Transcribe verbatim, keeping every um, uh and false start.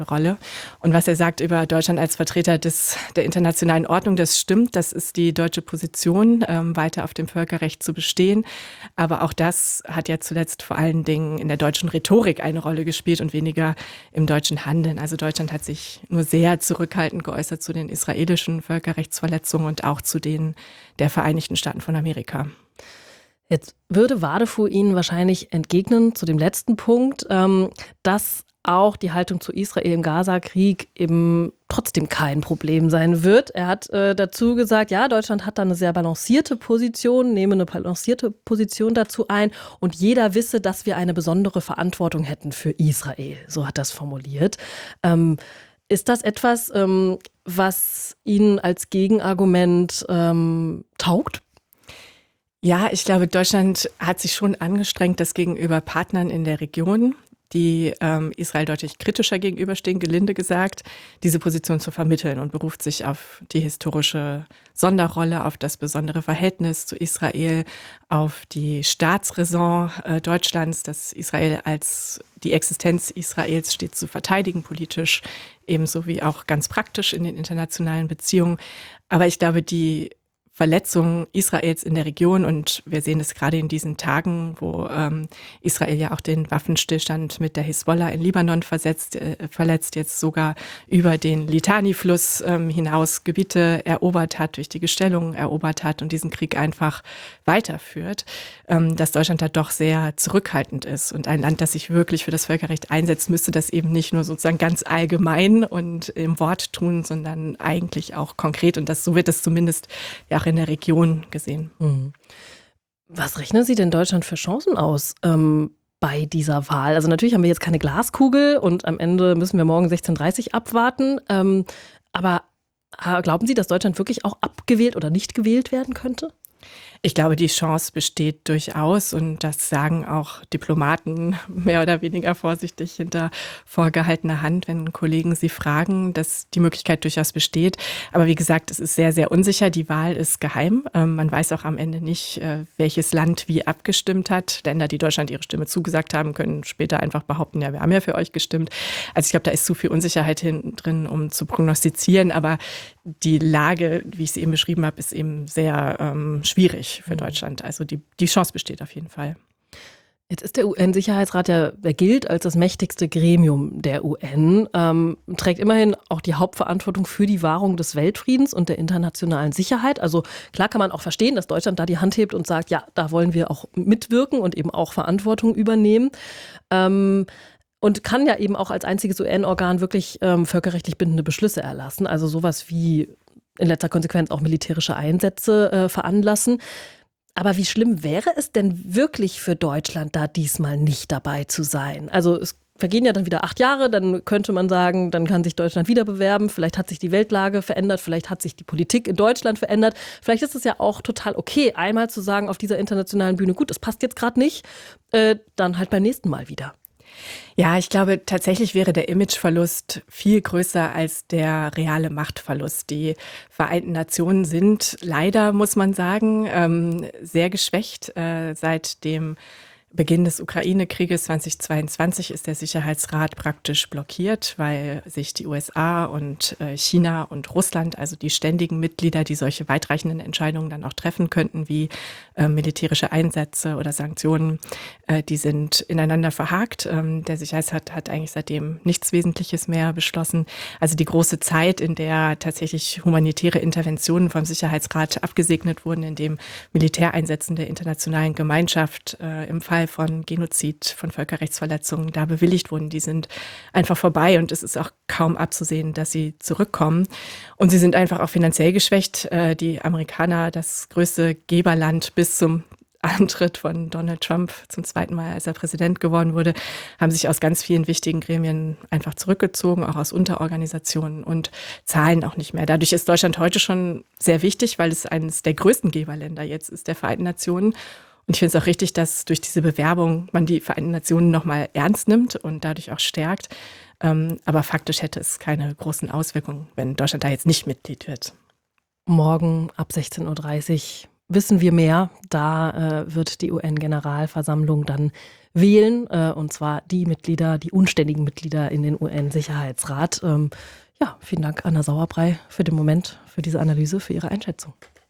Rolle. Und was er sagt über Deutschland als Vertreter des, der internationalen Ordnung, das stimmt. Das ist die deutsche Position, ähm, weiter auf dem Völkerrecht zu bestehen. Aber auch das hat ja zuletzt vor allen Dingen in der deutschen Rhetorik eine Rolle gespielt und weniger im deutschen Handeln. Also Deutschland hat sich nur sehr zurückhaltend geäußert zu den israelischen Völkerrechtsverletzungen und auch zu denen der Vereinigten Staaten von Amerika. Jetzt würde Wadefuhr Ihnen wahrscheinlich entgegnen zu dem letzten Punkt, ähm, dass auch die Haltung zu Israel im Gaza-Krieg eben trotzdem kein Problem sein wird. Er hat äh, dazu gesagt, ja, Deutschland hat da eine sehr balancierte Position, nehme eine balancierte Position dazu ein und jeder wisse, dass wir eine besondere Verantwortung hätten für Israel. So hat er es formuliert. Ähm, ist das etwas, ähm, was Ihnen als Gegenargument ähm, taugt? Ja, ich glaube, Deutschland hat sich schon angestrengt, das gegenüber Partnern in der Region, die ähm, Israel deutlich kritischer gegenüberstehen, gelinde gesagt, diese Position zu vermitteln und beruft sich auf die historische Sonderrolle, auf das besondere Verhältnis zu Israel, auf die Staatsräson äh, Deutschlands, dass Israel als die Existenz Israels steht zu verteidigen, politisch ebenso wie auch ganz praktisch in den internationalen Beziehungen. Aber ich glaube, die Verletzungen Israels in der Region und wir sehen es gerade in diesen Tagen, wo ähm, Israel ja auch den Waffenstillstand mit der Hisbollah in Libanon versetzt, äh, verletzt, jetzt sogar über den Litani-Fluss ähm, hinaus Gebiete erobert hat, wichtige Stellungen erobert hat und diesen Krieg einfach weiterführt, ähm, dass Deutschland da doch sehr zurückhaltend ist und ein Land, das sich wirklich für das Völkerrecht einsetzt, müsste das eben nicht nur sozusagen ganz allgemein und im Wort tun, sondern eigentlich auch konkret und das so wird es zumindest ja auch in der Region gesehen. Mhm. Was rechnen Sie denn Deutschland für Chancen aus ähm, bei dieser Wahl? Also natürlich haben wir jetzt keine Glaskugel und am Ende müssen wir morgen sechzehn Uhr dreißig abwarten. Ähm, aber glauben Sie, dass Deutschland wirklich auch abgewählt oder nicht gewählt werden könnte? Ich glaube, die Chance besteht durchaus und das sagen auch Diplomaten mehr oder weniger vorsichtig hinter vorgehaltener Hand, wenn Kollegen sie fragen, dass die Möglichkeit durchaus besteht. Aber wie gesagt, es ist sehr, sehr unsicher. Die Wahl ist geheim. Man weiß auch am Ende nicht, welches Land wie abgestimmt hat. Länder, die Deutschland ihre Stimme zugesagt haben, können später einfach behaupten, ja, wir haben ja für euch gestimmt. Also ich glaube, da ist zu viel Unsicherheit hinten drin, um zu prognostizieren. Aber die Lage, wie ich sie eben beschrieben habe, ist eben sehr ähm, schwierig für Deutschland. Also die, die Chance besteht auf jeden Fall. Jetzt ist der U N-Sicherheitsrat ja, der gilt als das mächtigste Gremium der U N, ähm, trägt immerhin auch die Hauptverantwortung für die Wahrung des Weltfriedens und der internationalen Sicherheit. Also klar kann man auch verstehen, dass Deutschland da die Hand hebt und sagt, ja, da wollen wir auch mitwirken und eben auch Verantwortung übernehmen. Ähm, Und kann ja eben auch als einziges U N-Organ wirklich ähm, völkerrechtlich bindende Beschlüsse erlassen. Also sowas wie in letzter Konsequenz auch militärische Einsätze äh, veranlassen. Aber wie schlimm wäre es denn wirklich für Deutschland, da diesmal nicht dabei zu sein? Also es vergehen ja dann wieder acht Jahre, dann könnte man sagen, dann kann sich Deutschland wieder bewerben. Vielleicht hat sich die Weltlage verändert, vielleicht hat sich die Politik in Deutschland verändert. Vielleicht ist es ja auch total okay, einmal zu sagen auf dieser internationalen Bühne, gut, das passt jetzt gerade nicht, äh, dann halt beim nächsten Mal wieder. Ja, ich glaube, tatsächlich wäre der Imageverlust viel größer als der reale Machtverlust. Die Vereinten Nationen sind leider, muss man sagen, ähm, sehr geschwächt. Äh, seit dem Beginn des Ukraine-Krieges zweitausendzweiundzwanzig ist der Sicherheitsrat praktisch blockiert, weil sich die U S A und äh, China und Russland, also die ständigen Mitglieder, die solche weitreichenden Entscheidungen dann auch treffen könnten, wie äh, militärische Einsätze oder Sanktionen, äh, die sind ineinander verhakt. Ähm, der Sicherheitsrat hat eigentlich seitdem nichts Wesentliches mehr beschlossen. Also die große Zeit, in der tatsächlich humanitäre Interventionen vom Sicherheitsrat abgesegnet wurden, in dem Militäreinsätzen der internationalen Gemeinschaft äh, im Fall von Genozid, von Völkerrechtsverletzungen da bewilligt wurden, die sind einfach vorbei und es ist auch kaum abzusehen, dass sie zurückkommen. Und sie sind einfach auch finanziell geschwächt. Die Amerikaner, das größte Geberland bis zum Antritt von Donald Trump zum zweiten Mal, als er Präsident geworden wurde, haben sich aus ganz vielen wichtigen Gremien einfach zurückgezogen, auch aus Unterorganisationen und zahlen auch nicht mehr. Dadurch ist Deutschland heute schon sehr wichtig, weil es eines der größten Geberländer jetzt ist, der Vereinten Nationen. Und ich finde es auch richtig, dass durch diese Bewerbung man die Vereinten Nationen nochmal ernst nimmt und dadurch auch stärkt. Ähm, aber faktisch hätte es keine großen Auswirkungen, wenn Deutschland da jetzt nicht Mitglied wird. Morgen ab sechzehn Uhr dreißig wissen wir mehr. Da äh, wird die U N-Generalversammlung dann wählen, äh, und zwar die Mitglieder, die unständigen Mitglieder in den U N-Sicherheitsrat. Ähm, ja, vielen Dank, Anna Sauerbrei, für den Moment, für diese Analyse, für Ihre Einschätzung.